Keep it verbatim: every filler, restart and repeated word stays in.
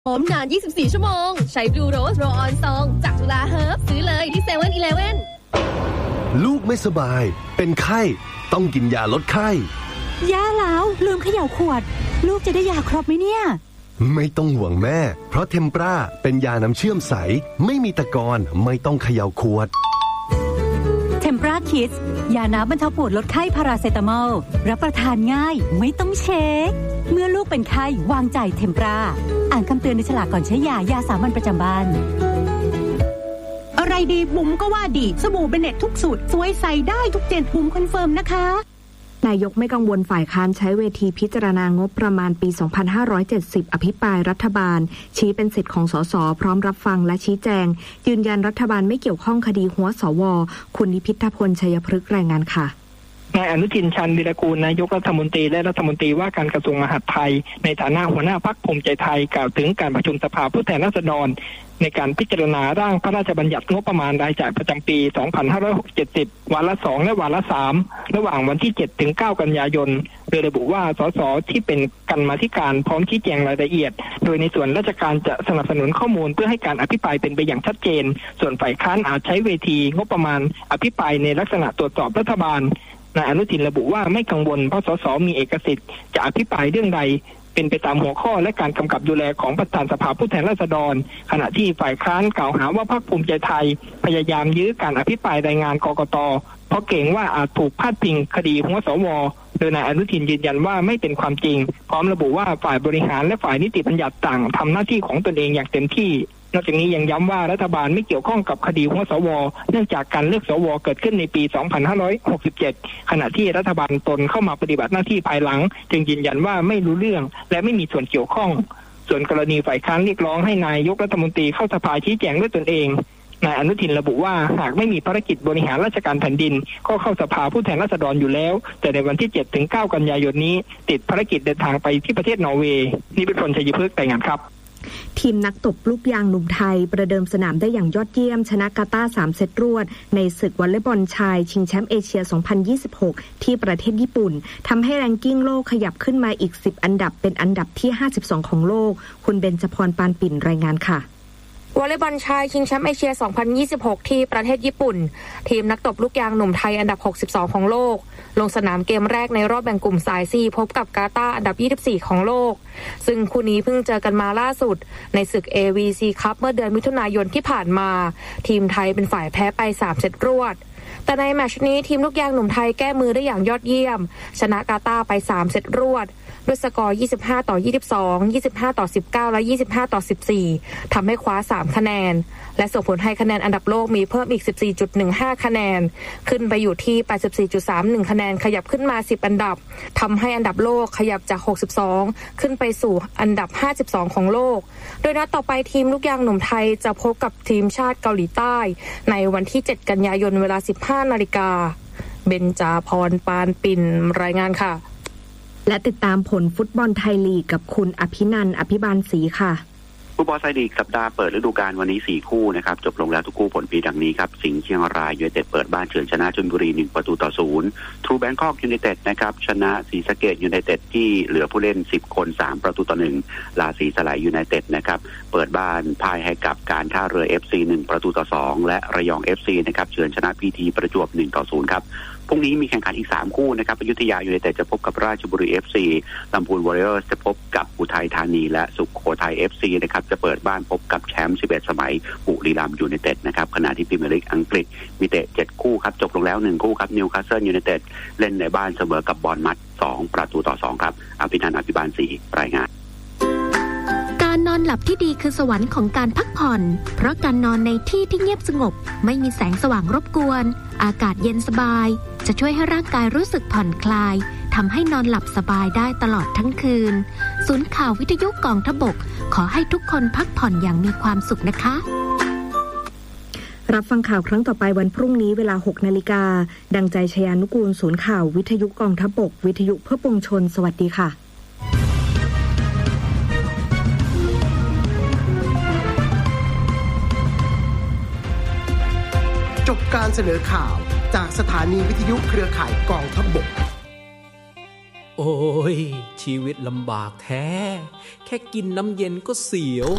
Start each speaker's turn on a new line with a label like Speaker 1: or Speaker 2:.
Speaker 1: หอมนานยี่สิบสี่ชั่วโมงใช้บลูโรสโรออนซองจากจุฬาเฮิร์บซื้อเลยที่เซเว่นอีเลฟเว่น
Speaker 2: ลูกไม่สบายเป็นไข้ต้องกินยาลดไข้
Speaker 3: ย่าแล้วลืมเขย่าขวดลูกจะได้ยาครบไหมเนี่ย
Speaker 2: ไม่ต้องห่วงแม่เพราะเทมปราเป็นยาน้ำเชื่อมใสไม่มีตะกอนไม่ต้องเขย่าขวด
Speaker 3: เทมปราคิดยาน้ำบรรเทาปวดลดไข้พาราเซตามอลรับประทานง่ายไม่ต้องเช็คเมื่อลูกเป็นไข้วางใจเทมปราอ่านคำเตือนในฉลากก่อนใช้ยายาสามัญประจำบ้าน
Speaker 4: อะไรดีบุ๋มก็ว่าดีสบู่เบเน็ตทุกสูตรสวยใส่ได้ทุกเจนบุ๋มคอนเฟิร์มนะคะ
Speaker 5: นายกไม่กังวลฝ่ายค้านใช้เวทีพิจารณางบประมาณปี สองพันห้าร้อยเจ็ดสิบ อภิปรายรัฐบาลชี้เป็นสิทธิ์ของสสพร้อมรับฟังและชี้แจงยืนยันรัฐบาลไม่เกี่ยวข้องคดีหัวสวคุณนิพิทพลชัยพฤกษ์รายงานค่ะ
Speaker 6: นายอนุทิน ชาญวีรกูลนายกรัฐมนตรีและรัฐมนตรีว่าการกระทรวงมหาดไทยในฐานะหัวหน้าพรรคภูมิใจไทยกล่าวถึงการประชุมสภาผู้แทนราษฎรในการพิจารณาร่างพระราชบัญญัติงบประมาณรายจ่ายประจำปี สองพันห้าร้อยเจ็ดสิบ วาระสองและวาระสามระหว่างวันที่ เจ็ดถึงเก้า กันยายนโดยระบุว่าสสที่เป็นกรรมาธิการพร้อมชี้แจงรายละเอียดโดยในส่วนราชการจะสนับสนุนข้อมูลเพื่อให้การอภิปรายเป็นไปอย่างชัดเจนส่วนฝ่ายค้านอาจใช้เวทีงบประมาณอภิปรายในลักษณะตรวจสอบรัฐบาลนายอนุทินระบุว่าไม่กังวลเพราะสสมีเอกสิทธิ์จะอภิปรายเรื่องใดเป็นไปตามหัวข้อและการกำกับดูแลของประธานสภาผู้แทนราษฎรขณะที่ฝ่ายค้านกล่าวหาว่าพรรคภูมิใจไทยพยายามยื้อการอภิปรายรายงานกกต.เพราะเกรงว่าอาจถูกพาดพิงคดีหัวสวโดยนายอนุทินยืนยันว่าไม่เป็นความจริงพร้อมระบุว่าฝ่ายบริหารและฝ่ายนิติบัญญัติต่างทำหน้าที่ของตนเองอย่างเต็มที่นอกจากนี้ยังย้ำว่ารัฐบาลไม่เกี่ยวข้องกับคดีหัวสวเนื่องจากการเลือกสวเกิดขึ้นในปี สองพันห้าร้อยหกสิบเจ็ด ขณะที่รัฐบาลตนเข้ามาปฏิบัติหน้าที่ภายหลังจึงยืนยันว่าไม่รู้เรื่องและไม่มีส่วนเกี่ยวข้องส่วนกรณีฝ่ายค้านเรียกร้องให้นายกรัฐมนตรีเข้าสภาชี้แจงด้วยตนเองนายอนุทินระบุว่าหากไม่มีภารกิจบริหารราชการแผ่นดินก็เข้าสภาผู้แทนราษฎรอยู่แล้วแต่ในวันที่ เจ็ดถึงเก้า กันยายนนี้ติดภารกิจเดินทางไปที่ประเทศนอร์เวย์นี่เป็นพลชัยพฤกษ์รายงานครับ
Speaker 5: ทีมนักตบลูกยางหนุ่มไทยประเดิมสนามได้อย่างยอดเยี่ยมชนะกาตาร์สามเซตรวดในศึกวอลเลย์บอลชายชิงแชมป์เอเชีย สองพันยี่สิบหก ที่ประเทศญี่ปุ่นทำให้แรงกิ้งโลกขยับขึ้นมาอีกสิบอันดับเป็นอันดับที่ห้าสิบสองของโลกคุณเบญจพรปานปิ่นรายงานค่ะ
Speaker 7: วอลเลย์บอลชายชิงแชมป์เอเชีย สองพันยี่สิบหก ที่ประเทศญี่ปุ่นทีมนักตบลูกยางหนุ่มไทยอันดับหกสิบสองของโลกลงสนามเกมแรกในรอบแบ่งกลุ่มสาย ซี พบกับกาตาร์อันดับยี่สิบสี่ของโลกซึ่งคู่นี้เพิ่งเจอกันมาล่าสุดในศึก เอ วี ซี Cup เมื่อเดือนมิถุนายนที่ผ่านมาทีมไทยเป็นฝ่ายแพ้ไปสามเซตรวดแต่ในแมตช์นี้ทีมลูกยางหนุ่มไทยแก้มือได้อย่างยอดเยี่ยมชนะกาตาร์ไปสามเซตรวดด้วยสกอร์ยี่สิบห้าต่อยี่สิบสอง ยี่สิบห้าต่อสิบเก้าและยี่สิบห้าต่อสิบสี่ทำให้คว้าสามคะแนนและส่งผลให้คะแนนอันดับโลกมีเพิ่มอีก สิบสี่จุดหนึ่งห้า คะแนนขึ้นไปอยู่ที่ แปดสิบสี่จุดสามหนึ่ง คะแนนขยับขึ้นมาสิบอันดับทำให้อันดับโลกขยับจากหกสิบสองขึ้นไปสู่อันดับห้าสิบสองของโลกโดยนัดต่อไปทีมลูกยางหนุ่มไทยจะพบกับทีมชาติเกาหลีใต้ในวันที่เจ็ดกันยายนเวลา สิบห้านาฬิกาเบญจพรปานปิ่นรายงานค่ะ
Speaker 5: และติดตามผลฟุตบอลไทยลีกกับคุณอภินันท์อภิบาลศรีค่ะ
Speaker 8: ฟุตบอลไทยลีกสัปดาห์เปิดฤดูกาลวันนี้สี่คู่นะครับจบลงแล้วทุกคู่ผลปีดังนี้ครับสิงห์เชียงรายยูไนเต็ดเปิดบ้านเฉือนชนะชลบุรีหนึ่งประตูต่อศูนย์ทรูแบงคอกยูไนเต็ดนะครับชนะศรีสะเกษยูไนเต็ดที่เหลือผู้เล่นสิบคนสามประตูต่อหนึ่งราศีสลายยูไนเต็ดนะครับเปิดบ้านพ่ายให้กับการท่าเรือ เอฟ ซี หนึ่งประตูต่อสองและระยอง เอฟ ซี นะครับเฉือนชนะพีทีประจวบหนึ่งต่อศูนย์ครับพรุ่งนี้มีแข่งขันอีกสามคู่นะครับอยุธยายูไนเต็ดจะพบกับราชบุรี เอฟ ซี ลำพูนวอริเออร์สจะพบกับอุทัยธานีและสุโขทัย เอฟ ซี นะครับจะเปิดบ้านพบกับแชมป์สิบเอ็ดสมัยบุรีรัมย์ยูไนเต็ดนะครับขณะที่พรีเมียร์ลีกอังกฤษมีเตะเจ็ดคู่ครับจบลงแล้วหนึ่งคู่ครับนิวคาสเซิลยูไนเต็ดเล่นในบ้านเสมอกับบอร์นมัธสองประตูต่อสองครับอภินันท์อภิบาลศรีรายงาน
Speaker 9: การนอนหลับที่ดีคือสวรรค์ของการพักผ่อนเพราะการนอนในที่ที่เงียบสงบไม่มีแสงสว่างรบกวนอากาศเย็นสบายจะช่วยให้ร่างกายรู้สึกผ่อนคลายทำให้นอนหลับสบายได้ตลอดทั้งคืนศูนย์ข่าววิทยุกองทพบกขอให้ทุกคนพักผ่อนอย่างมีความสุขนะคะ
Speaker 5: รับฟังข่าวครั้งต่อไปวันพรุ่งนี้เวลา หกนาฬิกาดังใจชยานุกูลศูนย์ข่าววิทยุกองทพบกวิทยุเพื่อปวงชนสวัสดีค่ะ
Speaker 10: จบการเสนอข่าวจากสถานีวิทยุเครือข่ายกองทัพบก
Speaker 11: โอ้ยชีวิตลำบากแท้แค่กินน้ำเย็นก็เสียว